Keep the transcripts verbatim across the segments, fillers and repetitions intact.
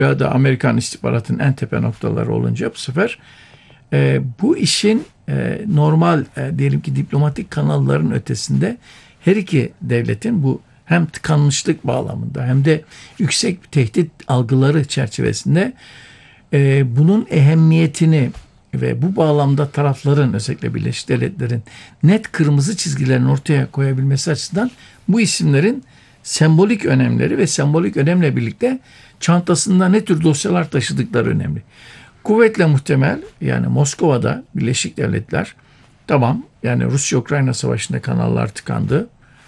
ya da Amerikan istihbaratının en tepe noktaları olunca bu sefer e, bu işin e, normal e, diyelim ki diplomatik kanalların ötesinde her iki devletin bu hem tıkanmışlık bağlamında hem de yüksek bir tehdit algıları çerçevesinde e, bunun ehemmiyetini ve bu bağlamda tarafların, özellikle Birleşik Devletler'in net kırmızı çizgilerini ortaya koyabilmesi açısından bu isimlerin sembolik önemleri ve sembolik önemle birlikte çantasında ne tür dosyalar taşıdıkları önemli. Kuvvetle muhtemel, yani Moskova'da Birleşik Devletler, tamam yani Rusya-Ukrayna savaşında kanallar tıkandı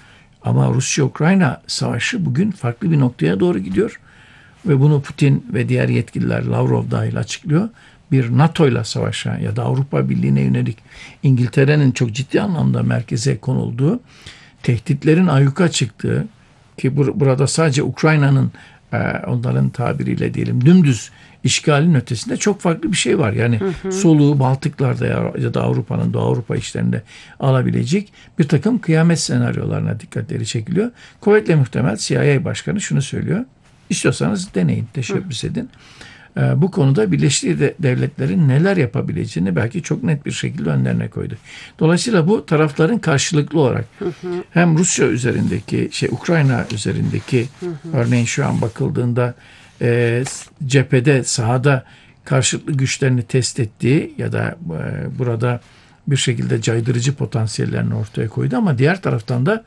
ama Rusya-Ukrayna savaşı bugün farklı bir noktaya doğru gidiyor ve bunu Putin ve diğer yetkililer, Lavrov dahil, açıklıyor. Bir NATO ile savaşa ya da Avrupa Birliği'ne yönelik İngiltere'nin çok ciddi anlamda merkeze konulduğu, tehditlerin ayyuka çıktığı, ki bur- burada sadece Ukrayna'nın e, onların tabiriyle diyelim dümdüz işgalin ötesinde çok farklı bir şey var. Yani hı hı. soluğu Baltıklar'da ya, ya da Avrupa'nın, Doğu Avrupa işlerinde alabilecek bir takım kıyamet senaryolarına dikkatleri çekiliyor. Kuvvetle muhtemel C I A Başkanı şunu söylüyor: İstiyorsanız deneyin, teşebbüs edin. Bu konuda Birleşik Devletler'in neler yapabileceğini belki çok net bir şekilde önlerine koydu. Dolayısıyla bu tarafların karşılıklı olarak hı hı. hem Rusya üzerindeki, şey Ukrayna üzerindeki hı hı. örneğin şu an bakıldığında e, cephede, sahada karşılıklı güçlerini test ettiği ya da e, burada bir şekilde caydırıcı potansiyellerini ortaya koydu, ama diğer taraftan da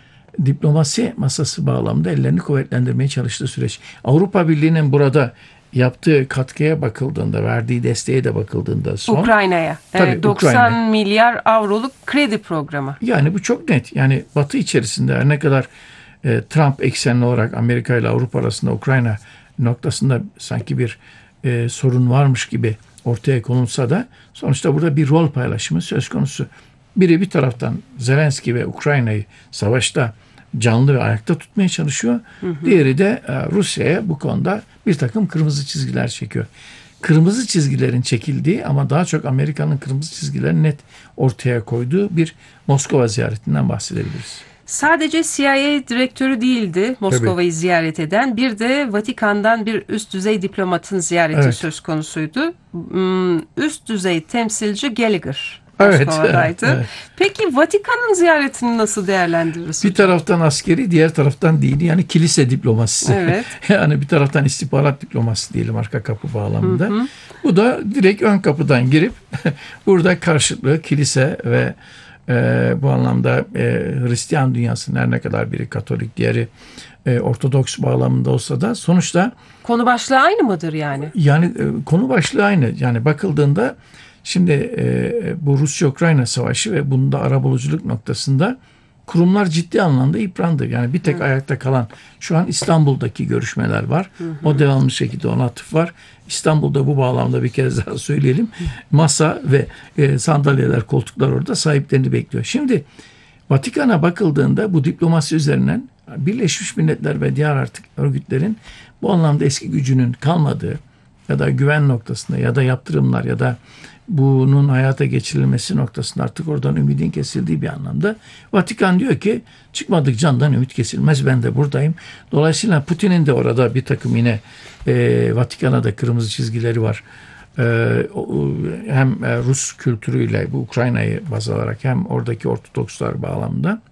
diplomasi masası bağlamında ellerini kuvvetlendirmeye çalıştığı süreç. Avrupa Birliği'nin burada yaptığı katkıya bakıldığında, verdiği desteğe de bakıldığında son, Ukrayna'ya tabii, doksan Ukrayna. milyar avroluk kredi programı. Yani bu çok net. Yani Batı içerisinde her ne kadar e, Trump eksenli olarak Amerika ile Avrupa arasında Ukrayna noktasında sanki bir e, sorun varmış gibi ortaya konulsa da sonuçta burada bir rol paylaşımı söz konusu. Biri bir taraftan Zelenski ve Ukrayna'yı savaşta canlı ve ayakta tutmaya çalışıyor. Hı hı. Diğeri de Rusya'ya bu konuda bir takım kırmızı çizgiler çekiyor. Kırmızı çizgilerin çekildiği ama daha çok Amerika'nın kırmızı çizgilerini net ortaya koyduğu bir Moskova ziyaretinden bahsedebiliriz. Sadece C I A direktörü değildi Moskova'yı Tabii. ziyaret eden. Bir de Vatikan'dan bir üst düzey diplomatın ziyareti evet. söz konusuydu. Üst düzey temsilci Gallagher Moskova'daydı. Evet, evet. Peki Vatikan'ın ziyaretini nasıl değerlendiririz? Bir taraftan askeri, diğer taraftan dini, yani kilise diplomasisi. Evet. Yani bir taraftan istihbarat diplomasisi diyelim, arka kapı bağlamında. Hı hı. Bu da direkt ön kapıdan girip burada karşılıklı kilise ve e, bu anlamda e, Hristiyan dünyasının her ne kadar biri Katolik, diğeri e, Ortodoks bağlamında olsa da sonuçta konu başlığı aynı mıdır yani? Yani e, konu başlığı aynı. Yani bakıldığında şimdi e, bu Rusya-Ukrayna savaşı ve bunda arabuluculuk noktasında kurumlar ciddi anlamda yıprandı. Yani bir tek hı. ayakta kalan şu an İstanbul'daki görüşmeler var. Hı hı. O devamlı şekilde ona atıf var. İstanbul'da bu bağlamda bir kez daha söyleyelim. Hı. Masa ve e, sandalyeler, koltuklar orada sahiplerini bekliyor. Şimdi Vatikan'a bakıldığında bu diplomasi üzerinden Birleşmiş Milletler ve diğer artık örgütlerin bu anlamda eski gücünün kalmadığı ya da güven noktasında ya da yaptırımlar ya da bunun hayata geçirilmesi noktasında artık oradan ümidin kesildiği bir anlamda Vatikan diyor ki çıkmadık candan ümit kesilmez, ben de buradayım. Dolayısıyla Putin'in de orada bir takım yine e, Vatikan'a da kırmızı çizgileri var. E, hem Rus kültürüyle bu Ukrayna'yı baz alarak hem oradaki Ortodokslar bağlamında.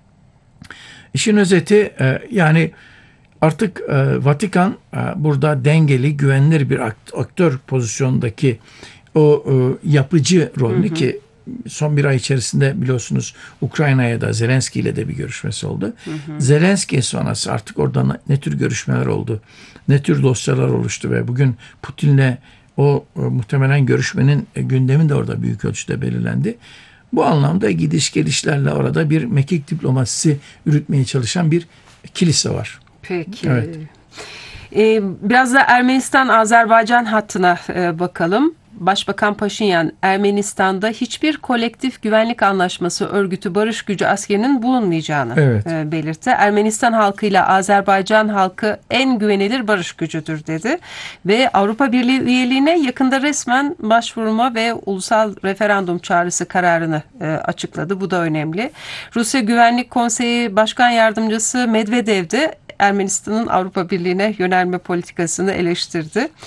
İşin özeti e, yani artık e, Vatikan e, burada dengeli, güvenilir bir aktör pozisyondaki o e, yapıcı rolünü, hı hı. ki son bir ay içerisinde biliyorsunuz Ukrayna'ya da Zelenski ile de bir görüşmesi oldu. Hı hı. Zelenski sonrası artık orada ne tür görüşmeler oldu, ne tür dosyalar oluştu ve bugün Putin'le o e, muhtemelen görüşmenin e, gündemi de orada büyük ölçüde belirlendi. Bu anlamda gidiş gelişlerle orada bir mekik diplomasisi yürütmeye çalışan bir kilise var. Peki. Evet. Ee, biraz da Ermenistan-Azerbaycan hattına e, bakalım. Başbakan Paşinyan, Ermenistan'da hiçbir kolektif güvenlik anlaşması örgütü barış gücü askerinin bulunmayacağını evet. e, belirtti. Ermenistan halkıyla Azerbaycan halkı en güvenilir barış gücüdür dedi. Ve Avrupa Birliği üyeliğine yakında resmen başvurma ve ulusal referandum çağrısı kararını e, açıkladı. Bu da önemli. Rusya Güvenlik Konseyi Başkan Yardımcısı Medvedev de Ermenistan'ın Avrupa Birliği'ne yönelme politikasını eleştirdi.